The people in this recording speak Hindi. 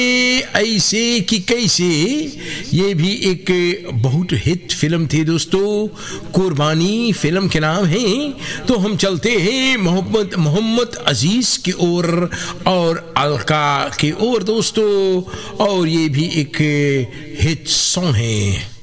ऐसे कि कैसे, ये भी एक बहुत हिट फिल्म थी दोस्तों। कुर्बानी फिल्म के नाम है। तो हम चलते हैं मोहम्मद अजीज की ओर और अलका की ओर दोस्तों, और ये भी एक हिट सॉन्ग है।